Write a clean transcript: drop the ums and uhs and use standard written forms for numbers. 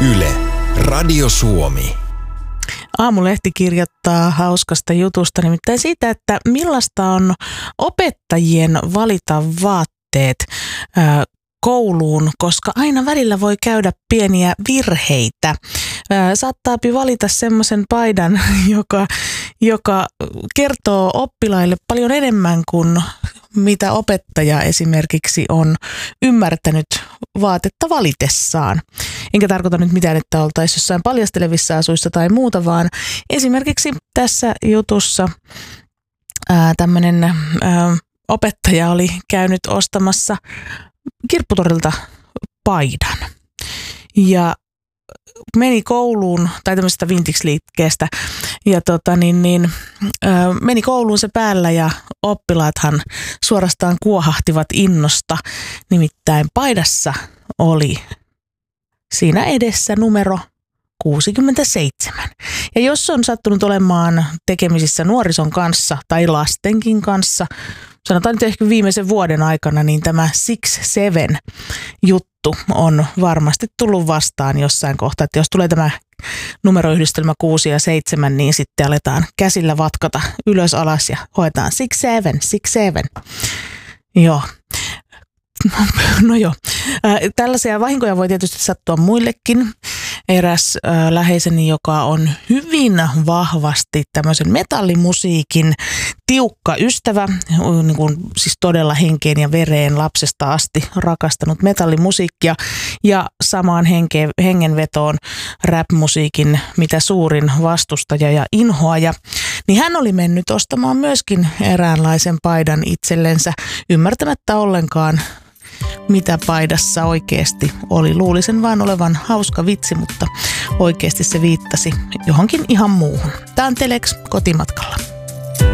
Yle, Radio Suomi. Aamulehti kirjoittaa hauskasta jutusta, nimittäin siitä, että millaista on opettajien valita vaatteet kouluun, koska aina välillä voi käydä pieniä virheitä. Saattaapi valita semmoisen paidan, joka kertoo oppilaille paljon enemmän kuin mitä opettaja esimerkiksi on ymmärtänyt vaatetta valitessaan. Enkä tarkoita nyt mitään, että oltaisiin jossain paljastelevissa asuissa tai muuta, vaan esimerkiksi tässä jutussa tämmöinen opettaja oli käynyt ostamassa kirpputorilta paidan ja meni kouluun, tai tämmöisestä Vintage-liikkeestä, ja meni kouluun se päällä ja oppilaathan suorastaan kuohahtivat innosta, nimittäin paidassa oli siinä edessä numero 67. Ja jos on sattunut olemaan tekemisissä nuorison kanssa tai lastenkin kanssa, sanotaan nyt ehkä viimeisen vuoden aikana, niin tämä 6-7 juttu on varmasti tullut vastaan jossain kohtaa. Että jos tulee tämä numeroyhdistelmä 6 ja 7, niin sitten aletaan käsillä vatkata ylös alas ja hoetaan 6-7. Joo. No joo. Tällaisia vahinkoja voi tietysti sattua muillekin. Eräs läheiseni, joka on hyvin vahvasti tämmöisen metallimusiikin tiukka ystävä, niin kuin siis todella henkeen ja vereen lapsesta asti rakastanut metallimusiikkia ja samaan hengenvetoon rap-musiikin mitä suurin vastustaja ja inhoaja, niin hän oli mennyt ostamaan myöskin eräänlaisen paidan itsellensä ymmärtämättä ollenkaan, mitä paidassa oikeasti oli. Luulisin vaan olevan hauska vitsi, mutta oikeasti se viittasi johonkin ihan muuhun. Tämä on Telex kotimatkalla.